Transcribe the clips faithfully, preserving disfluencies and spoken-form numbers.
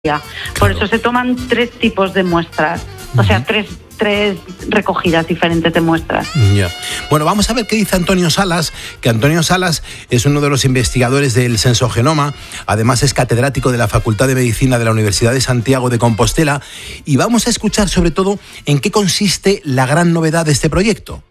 Por eso se toman tres tipos de muestras, o sea, tres, tres recogidas diferentes de muestras. Ya. Bueno, vamos a ver qué dice Antonio Salas, que Antonio Salas es uno de los investigadores del Sensogenoma, además es catedrático de la Facultad de Medicina de la Universidad de Santiago de Compostela, y vamos a escuchar sobre todo en qué consiste la gran novedad de este proyecto.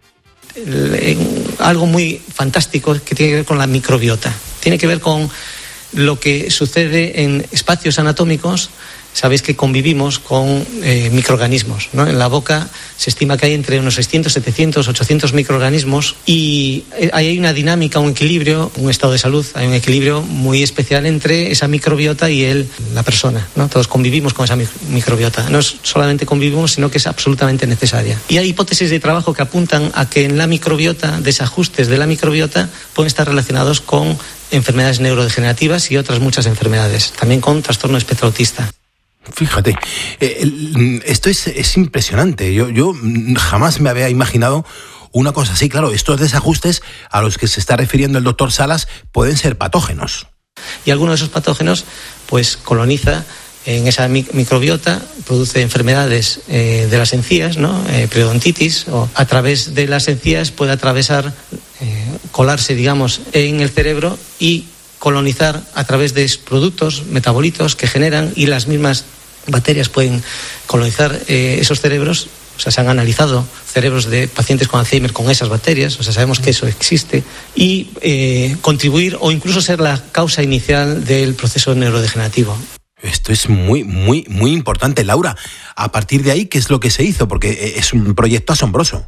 Algo muy fantástico que tiene que ver con la microbiota, tiene que ver con lo que sucede en espacios anatómicos. Sabéis que convivimos con eh, microorganismos, ¿no? En la boca se estima que hay entre unos seiscientos, setecientos, ochocientos microorganismos y ahí hay una dinámica, un equilibrio, un estado de salud, hay un equilibrio muy especial entre esa microbiota y el, la persona, ¿no? Todos convivimos con esa microbiota, no es solamente convivimos, sino que es absolutamente necesaria. Y hay hipótesis de trabajo que apuntan a que en la microbiota, desajustes de la microbiota pueden estar relacionados con enfermedades neurodegenerativas y otras muchas enfermedades, también con trastorno espectro autista. Fíjate, eh, esto es, es impresionante. Yo, yo jamás me había imaginado una cosa así. Claro, estos desajustes a los que se está refiriendo el doctor Salas pueden ser patógenos. Y alguno de esos patógenos pues coloniza en esa microbiota, produce enfermedades eh, de las encías, ¿no? Eh, periodontitis, o a través de las encías puede atravesar, eh, colarse, digamos, en el cerebro y colonizar a través de productos, metabolitos que generan, y las mismas bacterias pueden colonizar eh, esos cerebros. O sea, se han analizado cerebros de pacientes con Alzheimer con esas bacterias, o sea, sabemos que eso existe, y eh, contribuir o incluso ser la causa inicial del proceso neurodegenerativo. Esto es muy, muy, muy importante. Laura, a partir de ahí, ¿qué es lo que se hizo? Porque es un proyecto asombroso.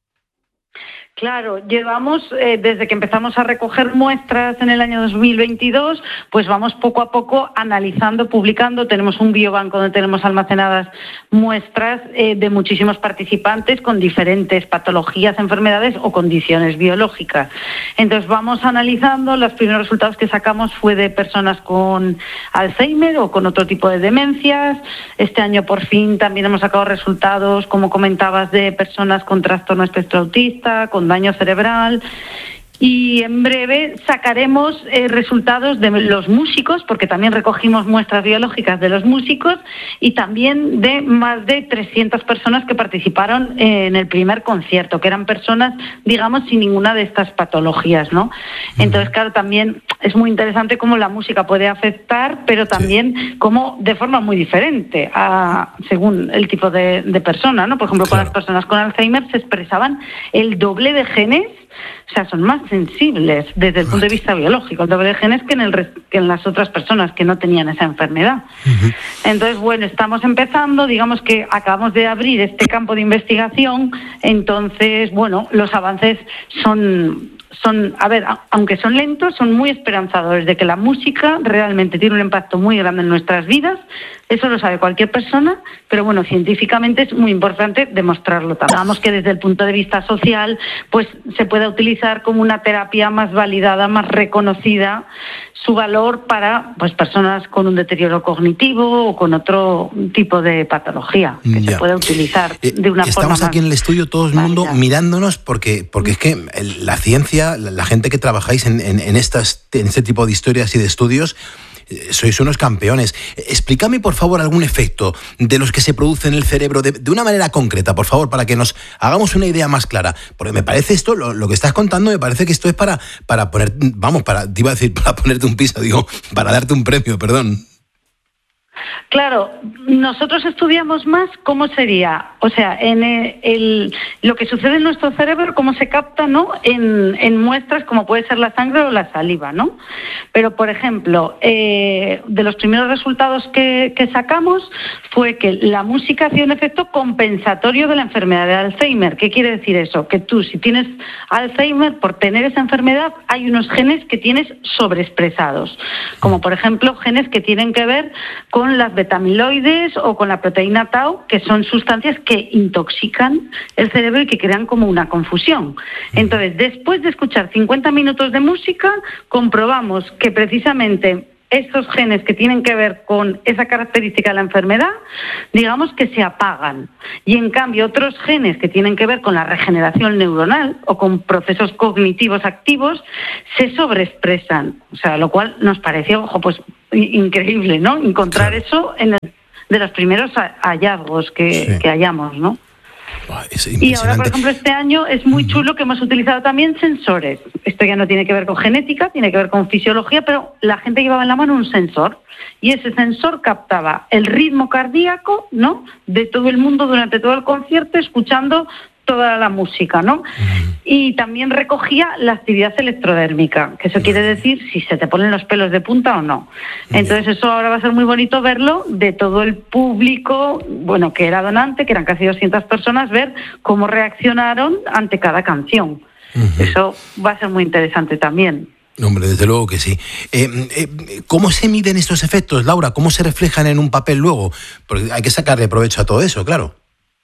Claro, llevamos, eh, desde que empezamos a recoger muestras en el año dos mil veintidós, pues vamos poco a poco analizando, publicando. Tenemos un biobanco donde tenemos almacenadas muestras eh, de muchísimos participantes con diferentes patologías, enfermedades o condiciones biológicas. Entonces vamos analizando. Los primeros resultados que sacamos fue de personas con Alzheimer o con otro tipo de demencias. Este año por fin también hemos sacado resultados, como comentabas, de personas con trastorno espectro autista, con daño cerebral, y en breve sacaremos eh, resultados de los músicos, porque también recogimos muestras biológicas de los músicos, y también de más de trescientas personas que participaron en el primer concierto, que eran personas, digamos, sin ninguna de estas patologías, ¿no? Entonces, claro, también es muy interesante cómo la música puede afectar, pero también sí, cómo de forma muy diferente, a, según el tipo de, de persona, ¿no? Por ejemplo, claro, con las personas con Alzheimer se expresaban el doble de genes. O sea, son más sensibles desde el punto de vista biológico, el doble de genes que en, el, que en las otras personas que no tenían esa enfermedad. Uh-huh. Entonces, bueno, estamos empezando, digamos que acabamos de abrir este campo de investigación, entonces, bueno, los avances son... son, a ver, aunque son lentos, son muy esperanzadores de que la música realmente tiene un impacto muy grande en nuestras vidas. Eso lo sabe cualquier persona, pero bueno, científicamente es muy importante demostrarlo también. Digamos que desde el punto de vista social, pues se puede utilizar como una terapia más validada, más reconocida, su valor para pues personas con un deterioro cognitivo o con otro tipo de patología que ya se puede utilizar de una Estamos forma más. Estamos aquí en el estudio todo el mundo válida, mirándonos porque, porque es que la ciencia, la, la gente que trabajáis en, en, en, estas, en este tipo de historias y de estudios, sois unos campeones. Explícame, por favor, algún efecto de los que se produce en el cerebro de, de una manera concreta, por favor, para que nos hagamos una idea más clara. Porque me parece esto, lo, lo que estás contando, me parece que esto es para, para poner, vamos, para, te iba a decir, para ponerte un piso, digo, para darte un premio, perdón. Claro, nosotros estudiamos más cómo sería, o sea, en el, el, lo que sucede en nuestro cerebro, cómo se capta, ¿no? En, en muestras como puede ser la sangre o la saliva, ¿no? Pero, por ejemplo, eh, de los primeros resultados que, que sacamos fue que la música hacía un efecto compensatorio de la enfermedad de Alzheimer. ¿Qué quiere decir eso? Que tú, si tienes Alzheimer, por tener esa enfermedad, hay unos genes que tienes sobreexpresados, como por ejemplo genes que tienen que ver con las betamiloides o con la proteína tau, que son sustancias que intoxican el cerebro y que crean como una confusión. Entonces, después de escuchar cincuenta minutos de música, comprobamos que precisamente estos genes que tienen que ver con esa característica de la enfermedad, digamos que se apagan. Y en cambio otros genes que tienen que ver con la regeneración neuronal o con procesos cognitivos activos se sobreexpresan. O sea, lo cual nos pareció, ojo, pues increíble, ¿no? Encontrar claro. eso en el, de los primeros hallazgos que, sí. que hallamos, ¿no? Y ahora, por ejemplo, este año es muy chulo que hemos utilizado también sensores. Esto ya no tiene que ver con genética, tiene que ver con fisiología, pero la gente llevaba en la mano un sensor y ese sensor captaba el ritmo cardíaco, ¿no?, de todo el mundo durante todo el concierto, escuchando toda la música, ¿no? Uh-huh. Y también recogía la actividad electrodérmica, que eso uh-huh. quiere decir si se te ponen los pelos de punta o no. Uh-huh. Entonces eso ahora va a ser muy bonito verlo de todo el público, bueno, que era donante, que eran casi doscientas personas, ver cómo reaccionaron ante cada canción. Uh-huh. Eso va a ser muy interesante también. Hombre, desde luego que sí. Eh, eh, ¿Cómo se miden estos efectos, Laura? ¿Cómo se reflejan en un papel luego? Porque hay que sacarle provecho a todo eso, claro.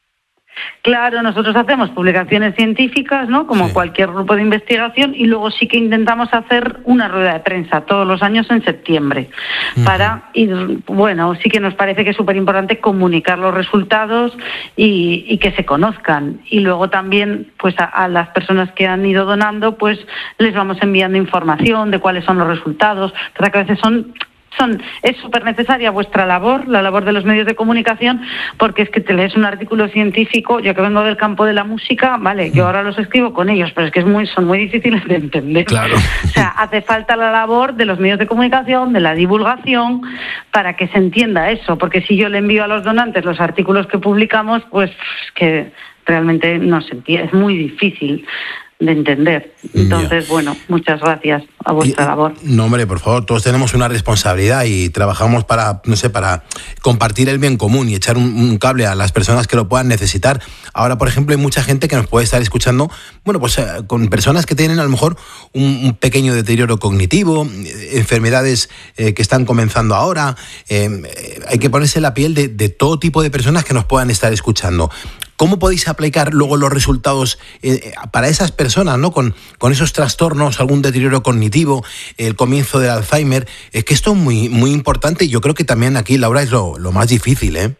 Claro, nosotros hacemos publicaciones científicas, ¿no?, como sí. cualquier grupo de investigación, y luego sí que intentamos hacer una rueda de prensa todos los años en septiembre uh-huh. para ir, bueno, sí que nos parece que es súper importante comunicar los resultados y, y que se conozcan. Y luego también, pues a, a las personas que han ido donando, pues les vamos enviando información de cuáles son los resultados, para que a veces son... Son, es súper necesaria vuestra labor, la labor de los medios de comunicación, porque es que te lees un artículo científico, yo que vengo del campo de la música, vale, yo ahora los escribo con ellos, pero es que es muy, son muy difíciles de entender. Claro. O sea, hace falta la labor de los medios de comunicación, de la divulgación, para que se entienda eso, porque si yo le envío a los donantes los artículos que publicamos, pues que realmente no se entiende, es muy difícil de entender. Entonces, yeah. bueno, muchas gracias a vuestra y, labor. No, hombre, por favor, todos tenemos una responsabilidad y trabajamos para, no sé, para compartir el bien común y echar un, un cable a las personas que lo puedan necesitar. Ahora, por ejemplo, hay mucha gente que nos puede estar escuchando, bueno, pues eh, con personas que tienen a lo mejor un, un pequeño deterioro cognitivo, eh, enfermedades eh, que están comenzando ahora. Eh, eh, hay que ponerse la piel de, de todo tipo de personas que nos puedan estar escuchando. ¿Cómo podéis aplicar luego los resultados eh, para esas personas, ¿no? Con, con esos trastornos, algún deterioro cognitivo, el comienzo del Alzheimer? Es que esto es muy, muy importante y yo creo que también aquí, Laura, es lo, lo más difícil, ¿eh?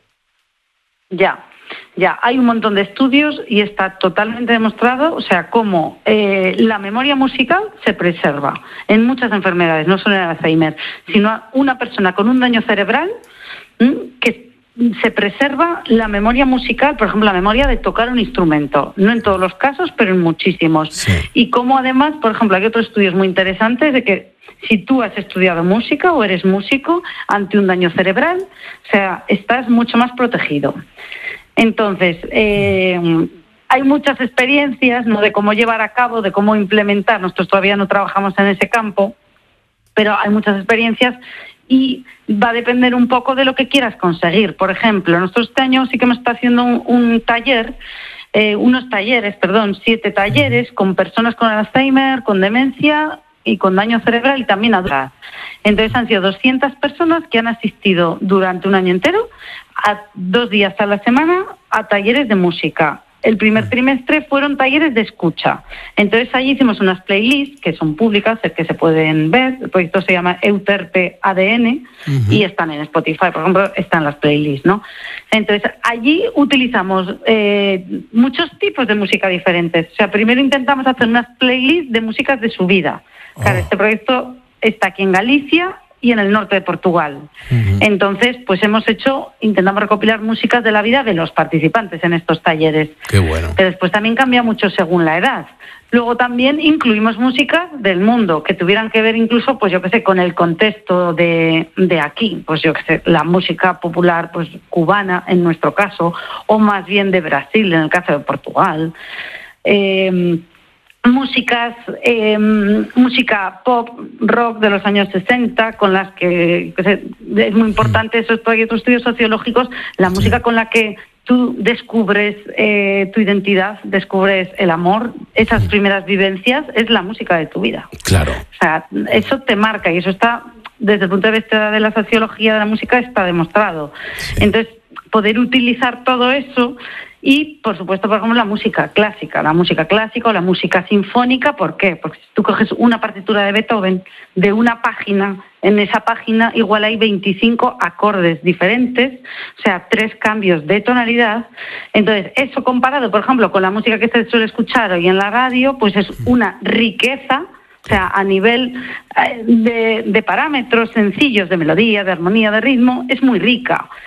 Ya, ya. Hay un montón de estudios y está totalmente demostrado, o sea, cómo eh, la memoria musical se preserva en muchas enfermedades, no solo en el Alzheimer, sino una persona con un daño cerebral ¿m? que se preserva la memoria musical, por ejemplo, la memoria de tocar un instrumento. No en todos los casos, pero en muchísimos. Sí. Y como además, por ejemplo, hay otros estudios muy interesantes de que si tú has estudiado música o eres músico ante un daño cerebral, o sea, estás mucho más protegido. Entonces, eh, hay muchas experiencias, ¿no?, de cómo llevar a cabo, de cómo implementar. Nosotros todavía no trabajamos en ese campo, pero hay muchas experiencias y va a depender un poco de lo que quieras conseguir. Por ejemplo, nosotros este año sí que hemos estado haciendo un, un taller, eh, unos talleres, perdón, siete talleres con personas con Alzheimer, con demencia y con daño cerebral y también adultas. Entonces han sido doscientas personas que han asistido durante un año entero, a dos días a la semana, a talleres de música. El primer trimestre fueron talleres de escucha. Entonces allí hicimos unas playlists que son públicas, que se pueden ver. El proyecto se llama Euterpe A D N uh-huh. y están en Spotify, por ejemplo, están las playlists, ¿no? Entonces allí utilizamos eh, muchos tipos de música diferentes. O sea, primero intentamos hacer unas playlists de músicas de su vida. Oh. Claro, este proyecto está aquí en Galicia y en el norte de Portugal. Uh-huh. Entonces, pues hemos hecho, intentamos recopilar músicas de la vida de los participantes en estos talleres. Qué bueno. Pero después también cambia mucho según la edad. Luego también incluimos músicas del mundo, que tuvieran que ver incluso, pues yo qué sé, con el contexto de, de aquí. Pues yo qué sé, la música popular pues cubana, en nuestro caso, o más bien de Brasil, en el caso de Portugal. Eh... músicas, eh, música pop, rock de los años sesenta, con las que, que se, es muy importante, esos proyectos estudios sociológicos, la música con la que tú descubres eh, tu identidad, descubres el amor, esas primeras vivencias, es la música de tu vida. Claro. O sea, eso te marca y eso está, desde el punto de vista de la sociología de la música, está demostrado. Sí. Entonces, poder utilizar todo eso. Y, por supuesto, por ejemplo, la música clásica, la música clásica o la música sinfónica. ¿Por qué? Porque si tú coges una partitura de Beethoven, de una página, en esa página igual hay veinticinco acordes diferentes, o sea, tres cambios de tonalidad. Entonces, eso comparado, por ejemplo, con la música que se suele escuchar hoy en la radio, pues es una riqueza sea, a nivel de, de parámetros sencillos, de melodía, de armonía, de ritmo, es muy rica.